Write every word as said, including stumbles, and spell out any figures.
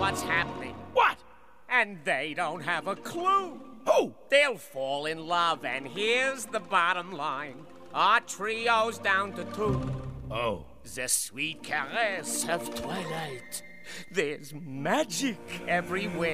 what's happening. What? And they don't have a clue. Who? They'll fall in love, and here's the bottom line. Our trio's down to two. Oh. The sweet caress of twilight. There's magic everywhere.